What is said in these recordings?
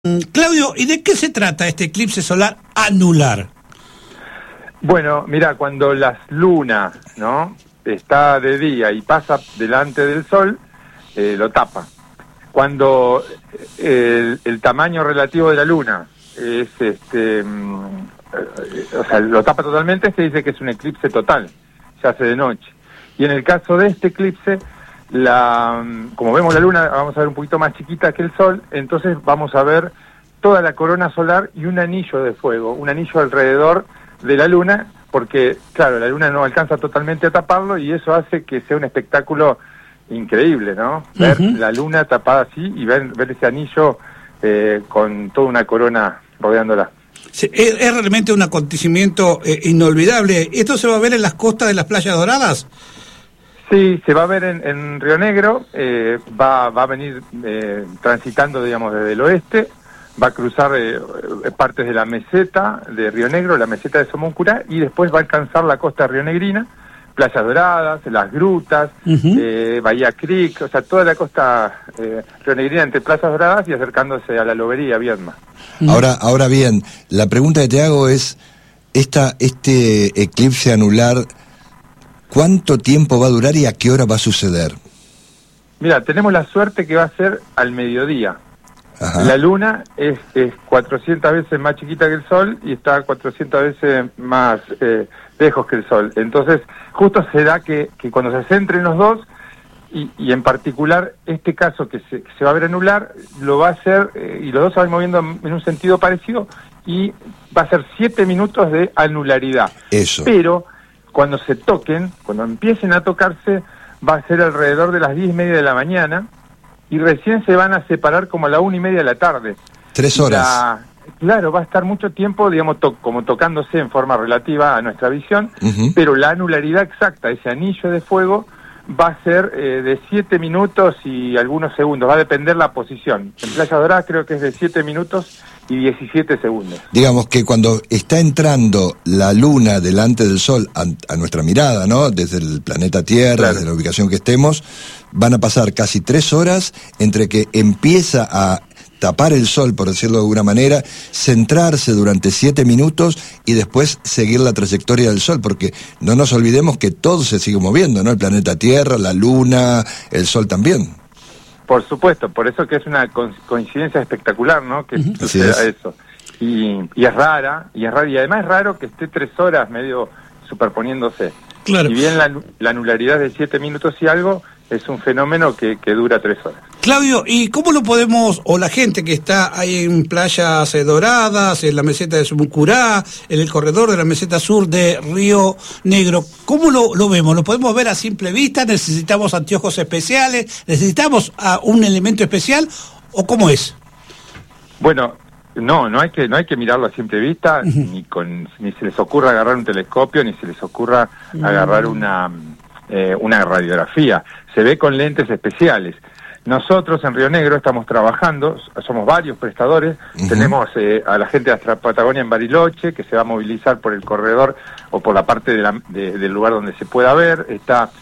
Claudio, ¿y de qué se trata este eclipse solar anular? Bueno, mira, cuando la luna, ¿no?, está de día y pasa delante del sol, lo tapa. Cuando el tamaño relativo de la luna es o sea, lo tapa totalmente, se dice que es un eclipse total, se hace de noche. Y en el caso de este eclipse, como vemos la luna, vamos a ver un poquito más chiquita que el sol, entonces vamos a ver toda la corona solar y un anillo de fuego, un anillo alrededor de la luna, porque, claro, la luna no alcanza totalmente a taparlo y eso hace que sea un espectáculo increíble, ¿no? Ver la luna tapada así y ver ese anillo con toda una corona rodeándola. Sí, es realmente un acontecimiento inolvidable. ¿Esto se va a ver en las costas de las Playas Doradas? Sí, se va a ver en Río Negro, va a venir transitando, digamos, desde el oeste, va a cruzar partes de la meseta de Río Negro, la meseta de Somoncurá, y después va a alcanzar la costa rionegrina, Playas Doradas, las grutas, Bahía Creek, o sea, toda la costa rionegrina entre Playas Doradas y acercándose a la Lobería, Viedma. Ahora bien, la pregunta que te hago es, este eclipse anular, ¿cuánto tiempo va a durar y a qué hora va a suceder? Mira, tenemos la suerte que va a ser al mediodía. Ajá. La luna es 400 veces más chiquita que el sol y está 400 veces más lejos que el sol. Entonces, justo se da que cuando se centren los dos, y en particular este caso que se va a ver anular, lo va a hacer, y los dos se van moviendo en un sentido parecido, y va a ser 7 minutos de anularidad. Eso. Pero cuando se toquen, cuando empiecen a tocarse, va a ser alrededor de las 10:30 de la mañana, y recién se van a separar como a la 1:30 de la tarde. 3 horas. Claro, va a estar mucho tiempo, digamos, como tocándose en forma relativa a nuestra visión, pero la anularidad exacta, ese anillo de fuego, va a ser de 7 minutos y algunos segundos, va a depender la posición. En Playa Dorada creo que es de 7 minutos y 17 segundos. Digamos que cuando está entrando la luna delante del sol a nuestra mirada, ¿no?, desde el planeta Tierra, claro, desde la ubicación que estemos, van a pasar casi 3 horas entre que empieza a tapar el sol, por decirlo de alguna manera, centrarse durante 7 minutos y después seguir la trayectoria del sol, porque no nos olvidemos que todo se sigue moviendo, ¿no? El planeta Tierra, la luna, el sol también. Por supuesto, por eso que es una coincidencia espectacular, ¿no?, que suceda eso. Y es rara, y además es raro que esté 3 horas medio superponiéndose. Claro. Si bien la anularidad de 7 minutos y algo, es un fenómeno que dura 3 horas. Claudio, ¿y cómo lo podemos, o la gente que está ahí en Playas Doradas, en la meseta de Somoncurá, en el corredor de la meseta sur de Río Negro, cómo lo vemos? ¿Lo podemos ver a simple vista? ¿Necesitamos anteojos especiales? ¿Necesitamos un elemento especial? ¿O cómo es? Bueno, no hay que mirarlo a simple vista, ni se les ocurra agarrar un telescopio, ni se les ocurra agarrar una radiografía. Se ve con lentes especiales. Nosotros en Río Negro estamos trabajando, somos varios prestadores, tenemos a la gente de Astra Patagonia en Bariloche, que se va a movilizar por el corredor o por la parte del lugar donde se pueda ver, está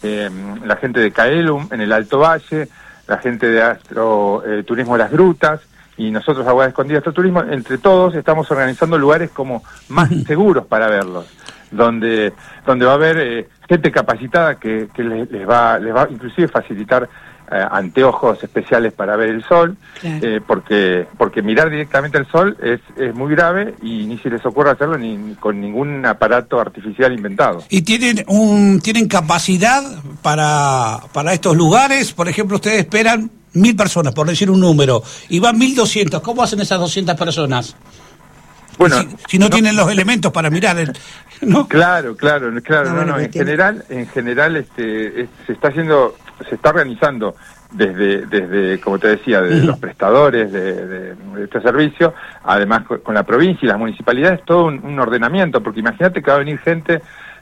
la gente de Caelum en el Alto Valle, la gente de Astro Turismo Las Grutas, y nosotros Aguada Escondida Astro Turismo, entre todos estamos organizando lugares como más seguros para verlos, donde va a haber gente capacitada que les va inclusive facilitar anteojos especiales para ver el sol, claro, porque mirar directamente al sol es muy grave y ni se les ocurre hacerlo ni con ningún aparato artificial inventado. ¿Y tienen capacidad para estos lugares? Por ejemplo, ustedes esperan 1.000 personas, por decir un número, y van 1.200. ¿Cómo hacen esas 200 personas? Bueno, si no tienen los elementos para mirar, ¿no? Claro. No. En general, se está organizando desde como te decía, desde los prestadores de este servicio, además con la provincia y las municipalidades, todo un ordenamiento, porque imagínate que va a venir gente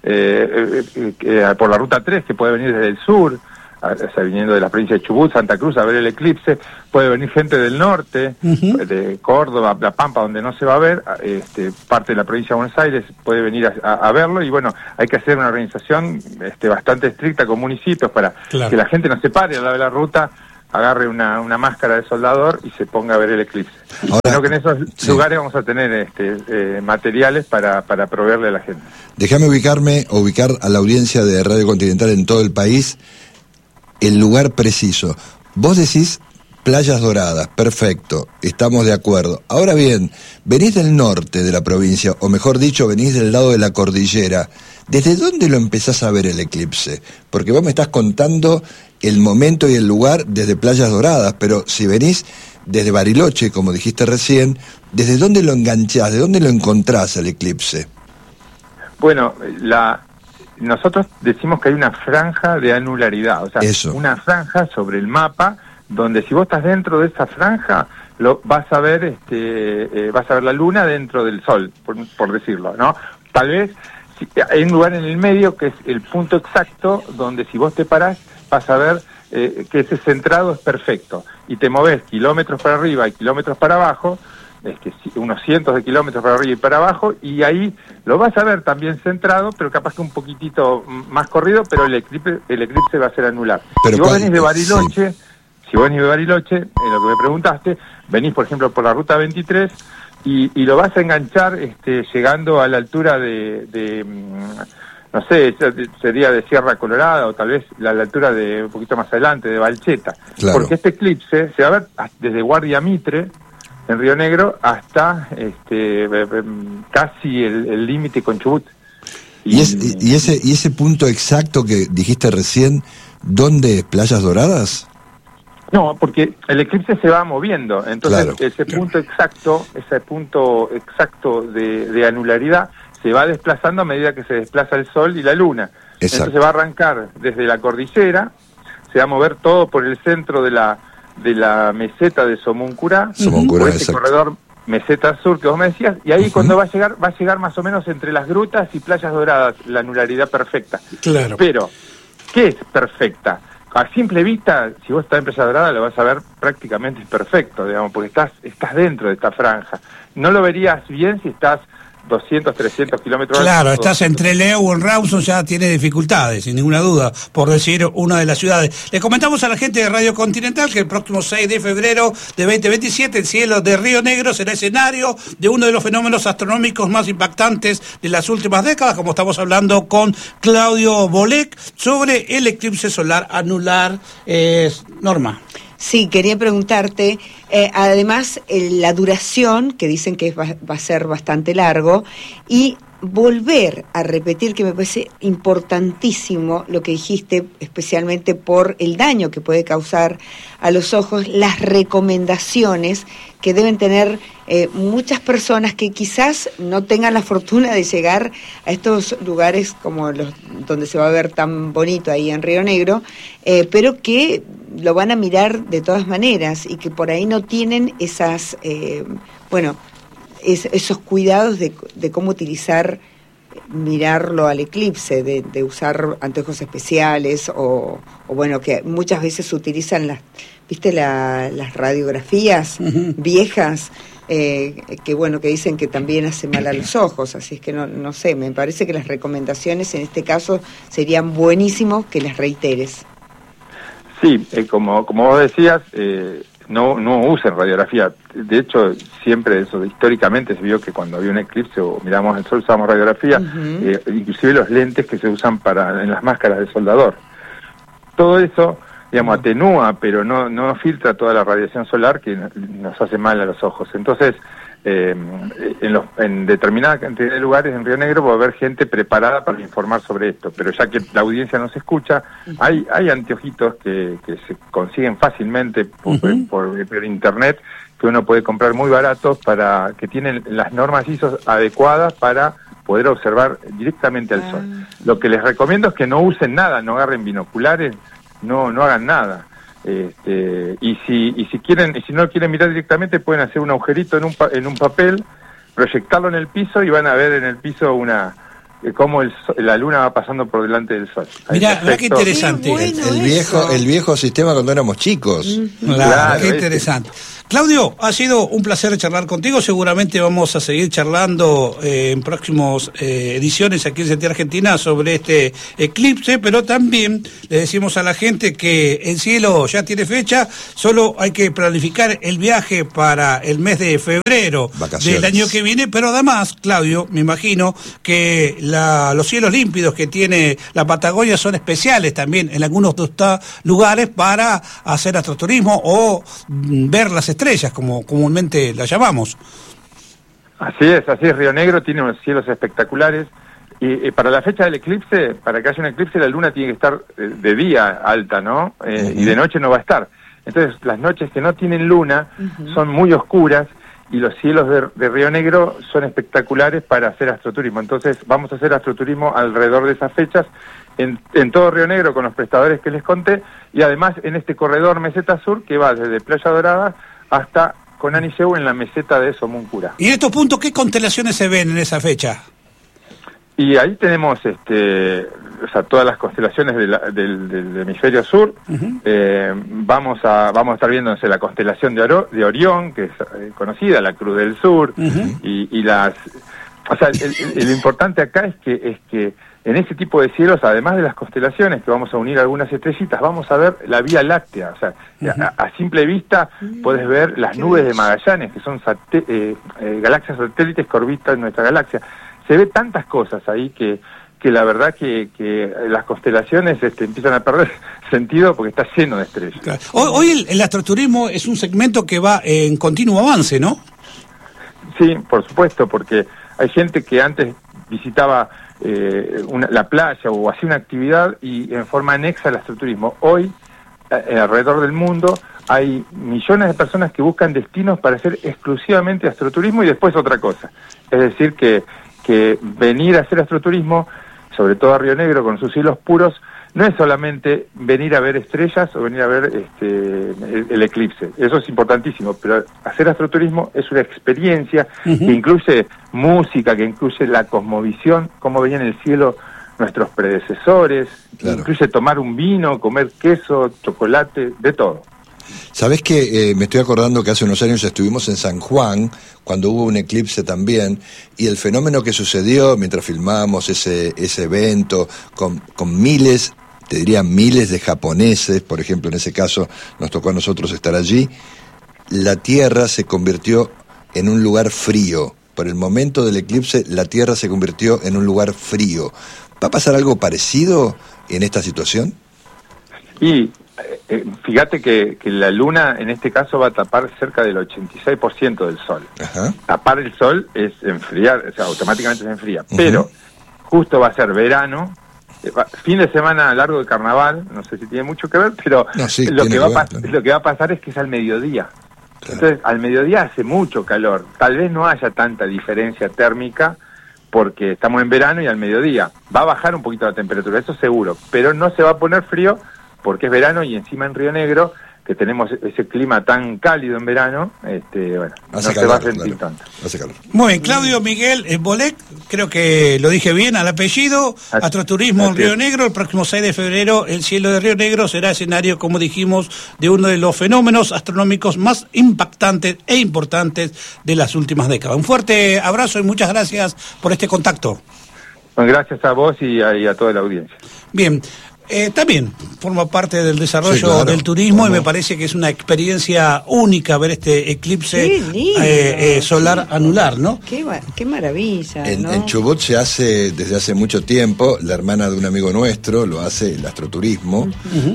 por la ruta 3, que puede venir desde el sur, o sea, viniendo de la provincia de Chubut, Santa Cruz, a ver el eclipse, puede venir gente del norte, de Córdoba, La Pampa, donde no se va a ver, parte de la provincia de Buenos Aires puede venir a verlo, y bueno, hay que hacer una organización bastante estricta con municipios para que la gente no se pare al lado de la ruta agarre una máscara de soldador y se ponga a ver el eclipse. Creo que en esos lugares vamos a tener materiales para proveerle a la gente. Déjame ubicar a la audiencia de Radio Continental en todo el país el lugar preciso. Vos decís Playas Doradas, perfecto, estamos de acuerdo. Ahora bien, venís del norte de la provincia, o mejor dicho, venís del lado de la cordillera. ¿Desde dónde lo empezás a ver el eclipse? Porque vos me estás contando el momento y el lugar desde Playas Doradas, pero si venís desde Bariloche, como dijiste recién, ¿desde dónde lo enganchás? ¿De dónde lo encontrás el eclipse? Bueno, nosotros decimos que hay una franja de anularidad, o sea, una franja sobre el mapa, donde si vos estás dentro de esa franja, vas a ver la luna dentro del sol, por decirlo, ¿no? Tal vez hay un lugar en el medio que es el punto exacto donde si vos te parás vas a ver que ese centrado es perfecto y te movés kilómetros para arriba y kilómetros para abajo, unos cientos de kilómetros para arriba y para abajo, y ahí lo vas a ver también centrado, pero capaz que un poquitito más corrido, pero el eclipse va a ser anular. Pero si vos venís de Bariloche, en lo que me preguntaste, venís por ejemplo por la ruta 23 y lo vas a enganchar llegando a la altura de no sé, sería de Sierra Colorada o tal vez la altura de un poquito más adelante, de Valcheta. Claro. Porque este eclipse se va a ver desde Guardia Mitre, en Río Negro, hasta casi el límite con Chubut. ¿Y ese punto exacto que dijiste recién, dónde es? ¿Playas Doradas? No, porque el eclipse se va moviendo, entonces ese punto exacto de anularidad se va desplazando a medida que se desplaza el sol y la luna. Exacto. Entonces va a arrancar desde la cordillera, se va a mover todo por el centro de la meseta de Somuncurá, por ese corredor meseta sur que vos me decías, y ahí cuando va a llegar más o menos entre las grutas y Playas Doradas, la anularidad perfecta. Claro. Pero, ¿qué es perfecta? A simple vista, si vos estás en Playa Dorada, lo vas a ver prácticamente perfecto, digamos, porque estás dentro de esta franja. No lo verías bien si estás 200, 300 kilómetros. Claro, estás entre Leo o en Rawson, ya tiene dificultades, sin ninguna duda, por decir una de las ciudades. Le comentamos a la gente de Radio Continental que el próximo 6 de febrero de 2027 el cielo de Río Negro será escenario de uno de los fenómenos astronómicos más impactantes de las últimas décadas, como estamos hablando con Claudio Bolek sobre el eclipse solar anular. Norma. Sí, quería preguntarte, además, la duración, que dicen que va a ser bastante largo, y volver a repetir, que me parece importantísimo lo que dijiste, especialmente por el daño que puede causar a los ojos, las recomendaciones que deben tener muchas personas que quizás no tengan la fortuna de llegar a estos lugares como los donde se va a ver tan bonito ahí en Río Negro, pero que lo van a mirar de todas maneras y que por ahí no tienen esas, esos cuidados de cómo utilizar, mirarlo al eclipse, de usar anteojos especiales o bueno, que muchas veces se utilizan las radiografías viejas, que dicen que también hace mal a los ojos, así es que no sé, me parece que las recomendaciones en este caso serían buenísimos que las reiteres. Sí, como vos decías, no usen radiografía. De hecho, siempre históricamente se vio que cuando había un eclipse o miramos el sol usamos radiografía, inclusive los lentes que se usan en las máscaras de soldador. Todo eso, digamos, atenúa, pero no filtra toda la radiación solar que nos hace mal a los ojos. Entonces, en determinada cantidad de lugares en Río Negro va a haber gente preparada para informar sobre esto, pero ya que la audiencia no se escucha, hay anteojitos que se consiguen fácilmente por internet, que uno puede comprar muy baratos, que tienen las normas ISO adecuadas para poder observar directamente al sol. Lo que les recomiendo es que no usen nada, no agarren binoculares, no hagan nada. Y si no quieren mirar directamente, pueden hacer un agujerito en un papel, proyectarlo en el piso y van a ver en el piso cómo la luna va pasando por delante del sol. Mirá qué interesante. El viejo sistema cuando éramos chicos. Claro, qué interesante. Claudio, ha sido un placer charlar contigo. Seguramente vamos a seguir charlando en próximas ediciones aquí en CT Argentina sobre este eclipse, pero también le decimos a la gente que el cielo ya tiene fecha, solo hay que planificar el viaje para el mes de febrero del año que viene, pero además, Claudio, me imagino que los cielos límpidos que tiene la Patagonia son especiales también en algunos lugares para hacer astroturismo o ver las estrellas, como comúnmente las llamamos. Así es, Río Negro tiene unos cielos espectaculares y para la fecha del eclipse, para que haya un eclipse, la luna tiene que estar de día alta, ¿no? Y de noche no va a estar. Entonces, las noches que no tienen luna son muy oscuras y los cielos de Río Negro son espectaculares para hacer astroturismo. Entonces, vamos a hacer astroturismo alrededor de esas fechas en todo Río Negro con los prestadores que les conté, y además en este corredor Meseta Sur que va desde Playa Dorada hasta Conaniseu en la meseta de Somuncura. ¿Y en estos puntos qué constelaciones se ven en esa fecha? Y ahí tenemos todas las constelaciones del hemisferio sur. Vamos a estar viendo la constelación de Orión, que es conocida, la Cruz del Sur, y las... O sea, lo importante acá es que en ese tipo de cielos, además de las constelaciones, que vamos a unir algunas estrellitas, vamos a ver la Vía Láctea. O sea, a simple vista podés ver las nubes de Magallanes, que son galaxias satélites que orbitan nuestra galaxia. Se ve tantas cosas ahí que la verdad que las constelaciones empiezan a perder sentido porque está lleno de estrellas. Claro. Hoy el astroturismo es un segmento que va en continuo avance, ¿no? Sí, por supuesto, porque hay gente que antes visitaba la playa o hacía una actividad y en forma anexa al astroturismo. Hoy, alrededor del mundo, hay millones de personas que buscan destinos para hacer exclusivamente astroturismo y después otra cosa. Es decir, que venir a hacer astroturismo, sobre todo a Río Negro con sus cielos puros, no es solamente venir a ver estrellas o venir a ver el eclipse. Eso es importantísimo, pero hacer astroturismo es una experiencia que incluye música, que incluye la cosmovisión, cómo veían el cielo nuestros predecesores, incluye tomar un vino, comer queso, chocolate, de todo. ¿Sabés que me estoy acordando que hace unos años estuvimos en San Juan, cuando hubo un eclipse también, y el fenómeno que sucedió mientras filmábamos ese evento, con miles, te diría miles de japoneses, por ejemplo, en ese caso nos tocó a nosotros estar allí, la Tierra se convirtió en un lugar frío. Por el momento del eclipse, la Tierra se convirtió en un lugar frío. ¿Va a pasar algo parecido en esta situación? Y fíjate que la luna en este caso va a tapar cerca del 86% del sol. Tapar el sol es enfriar, o sea, automáticamente se enfría. Pero justo va a ser verano, fin de semana largo de carnaval, no sé si tiene mucho que ver, pero lo que va a pasar es que es al mediodía. Entonces, al mediodía hace mucho calor. Tal vez no haya tanta diferencia térmica porque estamos en verano y al mediodía. Va a bajar un poquito la temperatura, eso seguro, pero no se va a poner frío porque es verano y encima en Río Negro, que tenemos ese clima tan cálido en verano, no se va a sentir tanto. Hace calor. Muy bien, Claudio Miguel Bolek, creo que lo dije bien al apellido, astroturismo en Río Negro, el próximo 6 de febrero el cielo de Río Negro será escenario, como dijimos, de uno de los fenómenos astronómicos más impactantes e importantes de las últimas décadas. Un fuerte abrazo y muchas gracias por este contacto. Bueno, gracias a vos y a toda la audiencia. Bien. También forma parte del desarrollo del turismo y me parece que es una experiencia única ver este eclipse solar anular, ¿no? Qué maravilla, ¿no? En Chubut se hace desde hace mucho tiempo, la hermana de un amigo nuestro lo hace, el astroturismo,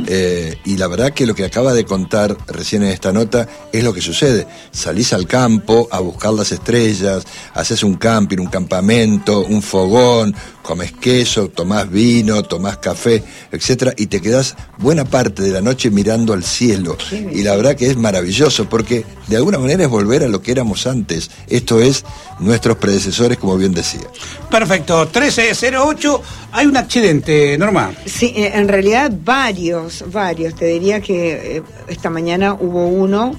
y la verdad que lo que acaba de contar recién en esta nota es lo que sucede. Salís al campo a buscar las estrellas, haces un camping, un campamento, un fogón, comes queso, tomás vino, tomás café, etcétera, y te quedás buena parte de la noche mirando al cielo. Y la verdad que es maravilloso, porque de alguna manera es volver a lo que éramos antes. Esto es nuestros predecesores, como bien decía. Perfecto, 1308, hay un accidente, Norma. Sí, en realidad varios. Te diría que esta mañana hubo uno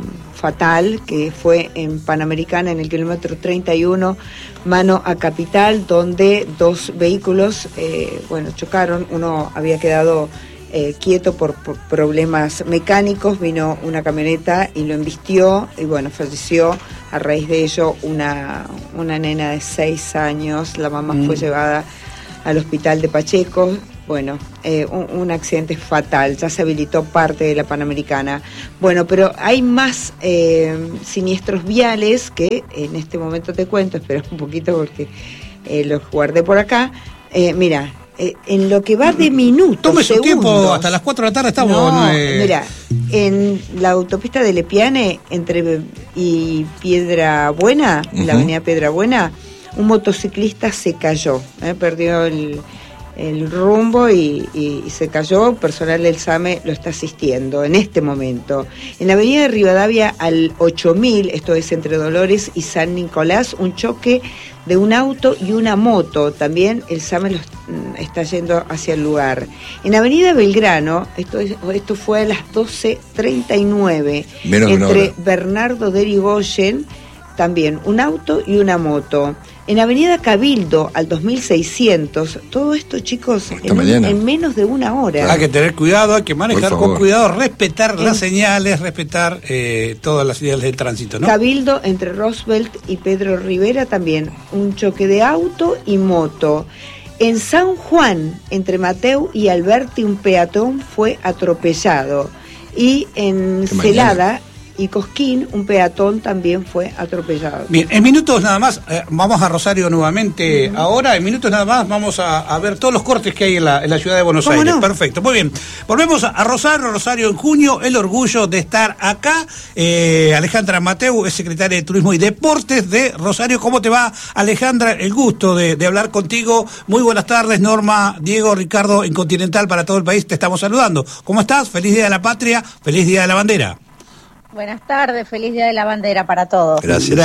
fatal, que fue en Panamericana, en el kilómetro 31, mano a Capital, donde dos vehículos chocaron. Uno había quedado quieto por problemas mecánicos. Vino una camioneta y lo embistió y bueno, falleció a raíz de ello una nena de 6 años. La mamá fue llevada al hospital de Pacheco. Bueno, un accidente fatal, ya se habilitó parte de la Panamericana. Bueno, pero hay más siniestros viales que en este momento te cuento, espera un poquito porque los guardé por acá. Mira, en lo que va de minutos, tome su segundos, tiempo, hasta las 4 de la tarde estamos. No, mira, en la autopista de Lepiane, entre Piedra Buena, la avenida Piedra Buena, un motociclista se cayó, perdió el rumbo y se cayó. Personal del SAME lo está asistiendo en este momento. En la avenida de Rivadavia al 8000, esto es entre Dolores y San Nicolás, un choque de un auto y una moto. También el SAME está yendo hacia el lugar. En avenida Belgrano, esto fue a las 12:39, entre Bernardo de Irigoyen, también un auto y una moto. En avenida Cabildo al 2600, todo esto, chicos, en menos de una hora. Hay que tener cuidado, hay que manejar con cuidado, respetar las señales, respetar todas las señales del tránsito, ¿no? Cabildo, entre Roosevelt y Pedro Rivera, también un choque de auto y moto. En San Juan, entre Mateu y Alberti, un peatón fue atropellado. Y en Celada y Cosquín, un peatón también fue atropellado. Bien, en minutos nada más, vamos a Rosario nuevamente. Ahora, en minutos nada más, vamos a ver todos los cortes que hay en la ciudad de Buenos Aires. No? Perfecto, muy bien. Volvemos a Rosario en junio, el orgullo de estar acá. Alejandra Mateu es secretaria de Turismo y Deportes de Rosario. ¿Cómo te va, Alejandra? El gusto de hablar contigo. Muy buenas tardes, Norma, Diego, Ricardo, en Continental para todo el país. Te estamos saludando. ¿Cómo estás? Feliz Día de la Patria, feliz Día de la Bandera. Buenas tardes, feliz Día de la Bandera para todos.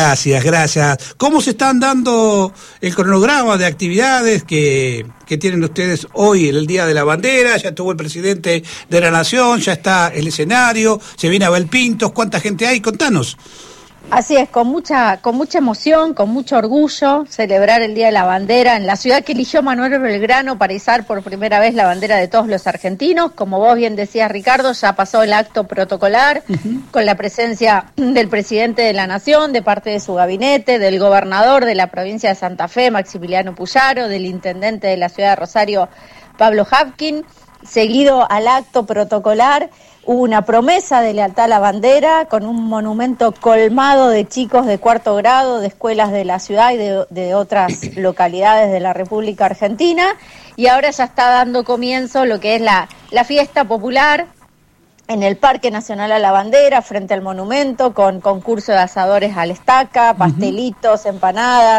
Gracias. ¿Cómo se están dando el cronograma de actividades que tienen ustedes hoy en el Día de la Bandera? Ya estuvo el presidente de la Nación, ya está el escenario, se viene Abel Pintos, ¿cuánta gente hay? Contanos. Así es, con mucha emoción, con mucho orgullo, celebrar el Día de la Bandera en la ciudad que eligió Manuel Belgrano para izar por primera vez la bandera de todos los argentinos. Como vos bien decías, Ricardo, ya pasó el acto protocolar con la presencia del presidente de la Nación, de parte de su gabinete, del gobernador de la provincia de Santa Fe, Maximiliano Puyaro, del intendente de la ciudad de Rosario, Pablo Hapkin. Seguido al acto protocolar, hubo una promesa de lealtad a la bandera con un monumento colmado de chicos de 4º grado, de escuelas de la ciudad y de otras localidades de la República Argentina. Y ahora ya está dando comienzo lo que es la fiesta popular en el Parque Nacional a la Bandera, frente al monumento, con concurso de asadores a la estaca, pastelitos, empanadas,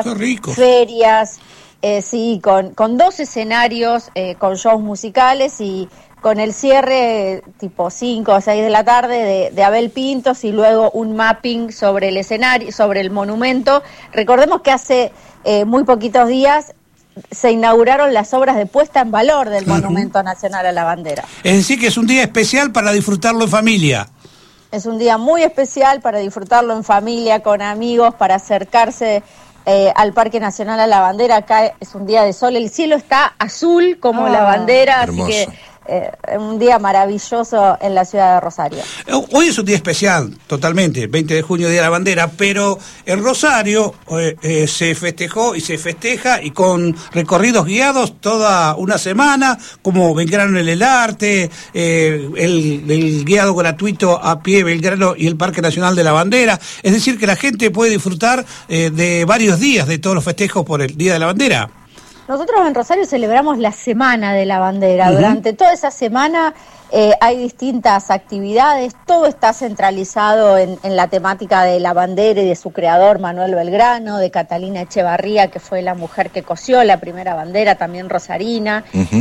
ferias. Sí, con 2 escenarios, con shows musicales y con el cierre tipo 5 o 6 de la tarde de Abel Pintos y luego un mapping sobre el escenario, sobre el monumento. Recordemos que hace muy poquitos días se inauguraron las obras de puesta en valor del Monumento Nacional a la Bandera. Es decir, que es un día especial para disfrutarlo en familia. Es un día muy especial para disfrutarlo en familia, con amigos, para acercarse al Parque Nacional a la Bandera. Acá es un día de sol, el cielo está azul como la bandera, hermoso. Así que un día maravilloso en la ciudad de Rosario. Hoy es un día especial, totalmente, 20 de junio, Día de la Bandera, pero en Rosario se festejó y se festeja y con recorridos guiados toda una semana, como Belgrano en el Arte, el guiado gratuito a pie Belgrano y el Parque Nacional de la Bandera. Es decir, que la gente puede disfrutar de varios días de todos los festejos por el Día de la Bandera. Nosotros en Rosario celebramos la Semana de la Bandera. Durante toda esa semana hay distintas actividades, todo está centralizado en la temática de la bandera y de su creador Manuel Belgrano, de Catalina Echevarría, que fue la mujer que cosió la primera bandera, también rosarina.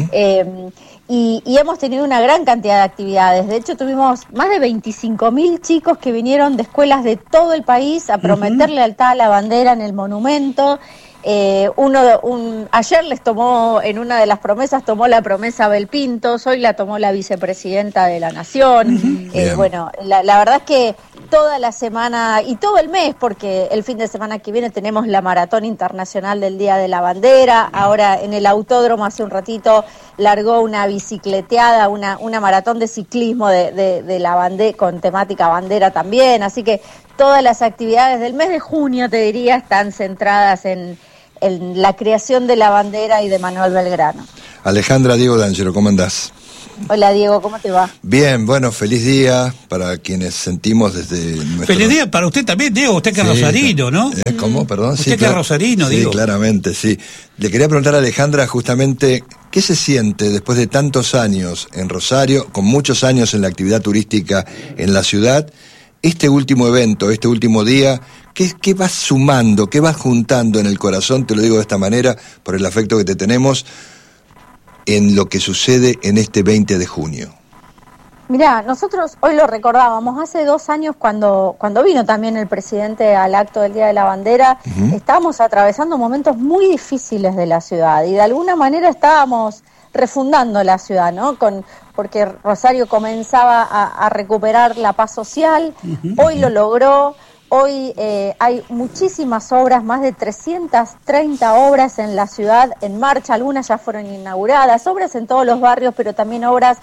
Y hemos tenido una gran cantidad de actividades. De hecho, tuvimos más de 25.000 chicos que vinieron de escuelas de todo el país a prometer lealtad a la bandera en el monumento. Ayer les tomó, en una de las promesas, tomó la promesa Abel Pintos, hoy la tomó la vicepresidenta de la Nación. Bueno, la verdad es que toda la semana y todo el mes, porque el fin de semana que viene tenemos la Maratón Internacional del Día de la Bandera. Ahora en el autódromo hace un ratito largó una bicicleteada, una maratón de ciclismo de la bandera, con temática bandera también. Así que todas las actividades del mes de junio, te diría, están centradas en la creación de la bandera y de Manuel Belgrano. Alejandra, Diego D'Angelo, ¿cómo andás? Hola Diego, ¿cómo te va? Bien, bueno, feliz día para quienes sentimos desde nuestro... Feliz día para usted también, Diego, usted que es rosarino, ¿no? ¿Cómo? Perdón. Usted que es rosarino, sí, digo. Sí, claramente, sí. Le quería preguntar a Alejandra justamente, ¿qué se siente después de tantos años en Rosario, con muchos años en la actividad turística en la ciudad, este último evento, este último día? ¿Qué vas sumando, qué vas juntando en el corazón? Te lo digo de esta manera, por el afecto que te tenemos, en lo que sucede en este 20 de junio. Mirá, nosotros hoy lo recordábamos, hace 2 años cuando vino también el presidente al acto del Día de la Bandera, estábamos atravesando momentos muy difíciles de la ciudad y de alguna manera estábamos refundando la ciudad, ¿no? Porque Rosario comenzaba a recuperar la paz social, hoy lo logró. Hoy hay muchísimas obras, más de 330 obras en la ciudad en marcha, algunas ya fueron inauguradas, obras en todos los barrios, pero también obras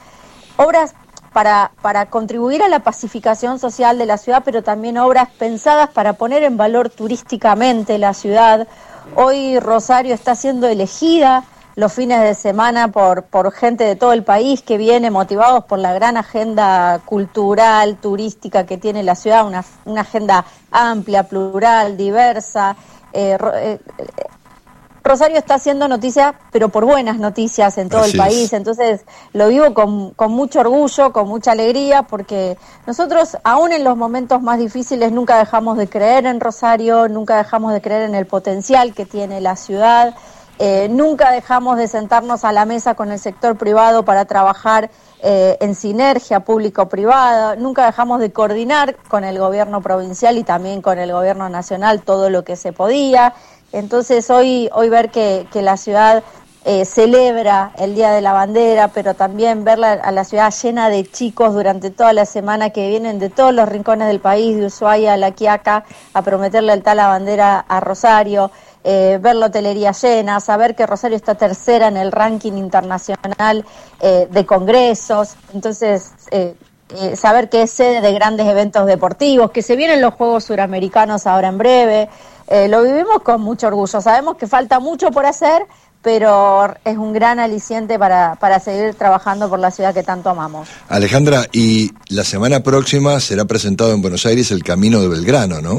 para contribuir a la pacificación social de la ciudad, pero también obras pensadas para poner en valor turísticamente la ciudad. Hoy Rosario está siendo elegida los fines de semana por gente de todo el país que viene motivados por la gran agenda cultural, turística que tiene la ciudad, una agenda amplia, plural, diversa. Rosario está haciendo noticias, pero por buenas noticias en todo el país, entonces lo vivo con mucho orgullo, con mucha alegría, porque nosotros, aún en los momentos más difíciles, nunca dejamos de creer en Rosario, nunca dejamos de creer en el potencial que tiene la ciudad. Nunca dejamos de sentarnos a la mesa con el sector privado para trabajar en sinergia público-privada, nunca dejamos de coordinar con el gobierno provincial y también con el gobierno nacional todo lo que se podía. Entonces hoy ver que la ciudad celebra el Día de la Bandera, pero también ver a la ciudad llena de chicos durante toda la semana que vienen de todos los rincones del país, de Ushuaia a La Quiaca, a prometerle el tal la bandera a Rosario. Ver la hotelería llena, saber que Rosario está tercera en el ranking internacional de congresos, entonces saber que es sede de grandes eventos deportivos, que se vienen los Juegos Suramericanos ahora en breve, lo vivimos con mucho orgullo, sabemos que falta mucho por hacer, pero es un gran aliciente para seguir trabajando por la ciudad que tanto amamos. Alejandra, y la semana próxima será presentado en Buenos Aires el Camino de Belgrano, ¿no?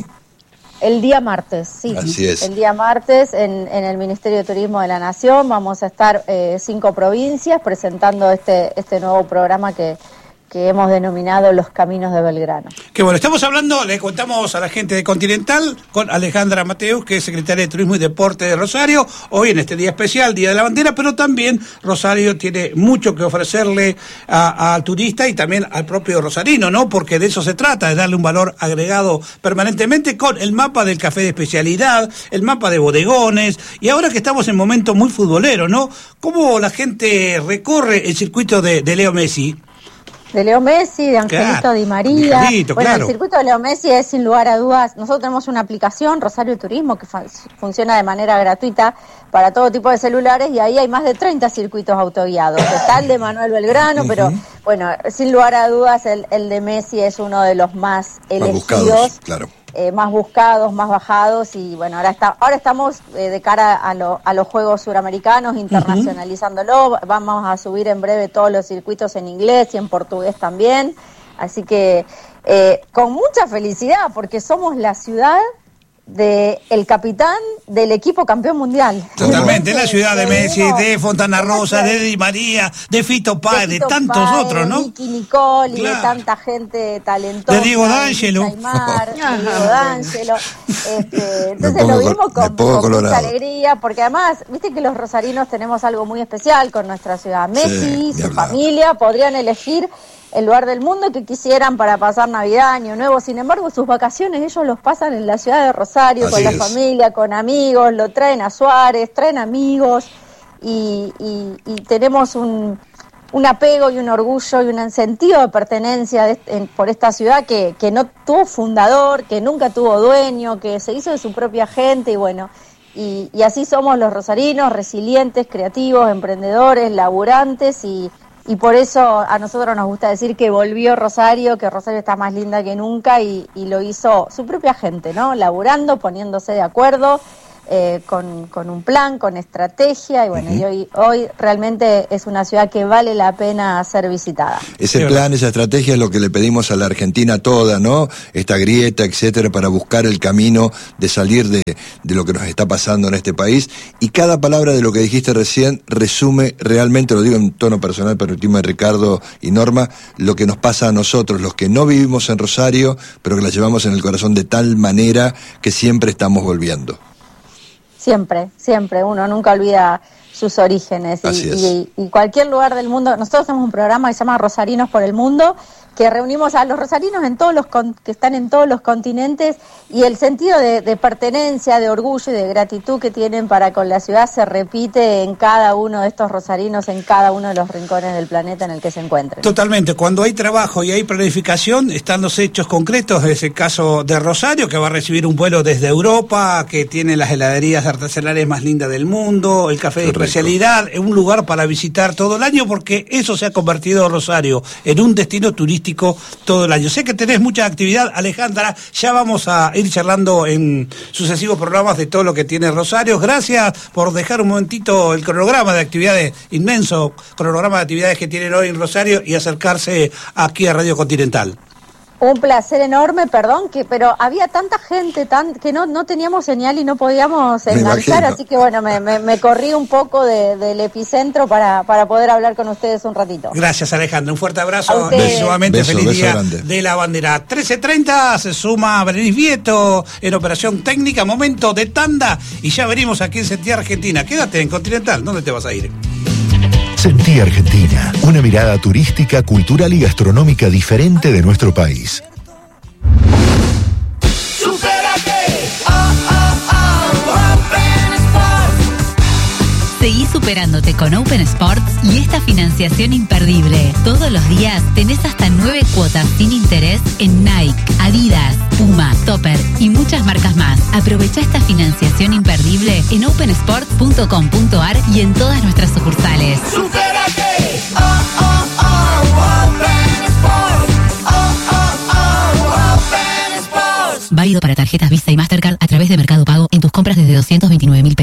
El día martes, sí. Así es. El día martes en el Ministerio de Turismo de la Nación vamos a estar 5 provincias presentando este nuevo programa que hemos denominado Los Caminos de Belgrano. Que bueno, estamos hablando, le contamos a la gente de Continental con Alejandra Mateus, que es secretaria de Turismo y Deporte de Rosario, hoy en este día especial, Día de la Bandera, pero también Rosario tiene mucho que ofrecerle al turista y también al propio rosarino, ¿no? Porque de eso se trata, de darle un valor agregado permanentemente con el mapa del café de especialidad, el mapa de bodegones, y ahora que estamos en momento muy futbolero, ¿no? ¿Cómo la gente recorre el circuito de Leo Messi? De Leo Messi, de Angelito Di María. Bueno, claro. El circuito de Leo Messi es sin lugar a dudas. Nosotros tenemos una aplicación, Rosario Turismo, que funciona de manera gratuita para todo tipo de celulares y ahí hay más de 30 circuitos autoguiados. Está el de Manuel Belgrano, pero bueno, sin lugar a dudas el de Messi es uno de los más elegidos. Buscados, claro. Más buscados, más bajados y bueno, ahora estamos de cara a los Juegos Suramericanos internacionalizándolo, vamos a subir en breve todos los circuitos en inglés y en portugués también, así que con mucha felicidad porque somos la ciudad del capitán del equipo campeón mundial. Totalmente, la ciudad de Messi, de Fontana Rosa, de Di María, de Fito Páez, de tantos otros, ¿no? De Nicky Nicole, claro. Y de tanta gente talentosa. De Diego D'Angelo. De Diego D'Angelo. Entonces lo vimos con mucha alegría, porque además, viste que los rosarinos tenemos algo muy especial con nuestra ciudad. Messi, su familia, podrían elegir el lugar del mundo que quisieran para pasar Navidad, Año Nuevo. Sin embargo, sus vacaciones ellos los pasan en la ciudad de Rosario, Así con la es. familia, con amigos, lo traen a Suárez, traen amigos y tenemos un apego y un orgullo y un sentido de pertenencia por esta ciudad que no tuvo fundador, que nunca tuvo dueño, que se hizo de su propia gente y bueno, y así somos los rosarinos, resilientes, creativos, emprendedores, laburantes y por eso a nosotros nos gusta decir que volvió Rosario, que Rosario está más linda que nunca y lo hizo su propia gente, ¿no? Laburando, poniéndose de acuerdo, con un plan, con estrategia y bueno, y hoy realmente es una ciudad que vale la pena ser visitada. Ese plan, esa estrategia es lo que le pedimos a la Argentina toda, ¿no? Esta grieta, etcétera, para buscar el camino de salir de lo que nos está pasando en este país. Y cada palabra de lo que dijiste recién resume realmente, lo digo en tono personal, permitime Ricardo y Norma, lo que nos pasa a nosotros, los que no vivimos en Rosario, pero que la llevamos en el corazón de tal manera que siempre estamos volviendo. Siempre, uno nunca olvida sus orígenes y cualquier lugar del mundo. Nosotros tenemos un programa que se llama Rosarinos por el Mundo, que reunimos a los rosarinos que están en todos los continentes y el sentido de pertenencia, de orgullo y de gratitud que tienen para con la ciudad se repite en cada uno de estos rosarinos, en cada uno de los rincones del planeta en el que se encuentren. Totalmente, cuando hay trabajo y hay planificación, están los hechos concretos. Es el caso de Rosario, que va a recibir un vuelo desde Europa, que tiene las heladerías artesanales más lindas del mundo, el café de especialidad, un lugar para visitar todo el año, porque eso se ha convertido Rosario en un destino turístico todo el año. Sé que tenés mucha actividad, Alejandra, ya vamos a ir charlando en sucesivos programas de todo lo que tiene Rosario. Gracias por dejar un momentito el cronograma de actividades, inmenso cronograma de actividades que tienen hoy en Rosario y acercarse aquí a Radio Continental. Un placer enorme, perdón, pero había tanta gente que no teníamos señal y no podíamos enganchar, así que bueno, me corrí un poco del epicentro para poder hablar con ustedes un ratito. Gracias, Alejandra, un fuerte abrazo y nuevamente feliz día grande de la bandera. 13:30 se suma Berenice Vieto en operación técnica, momento de tanda y ya venimos aquí en Sentí Argentina. Quédate en Continental, ¿dónde te vas a ir? Sentí Argentina, una mirada turística, cultural y gastronómica diferente de nuestro país. Seguí superándote con Open Sports y esta financiación imperdible. Todos los días tenés hasta 9 cuotas sin interés en Nike, Adidas, Puma, Topper y muchas marcas más. Aprovecha esta financiación imperdible en opensports.com.ar y en todas nuestras sucursales. ¡Supérate! Válido para tarjetas Visa y Mastercard a través de Mercado Pago en tus compras desde $229.000.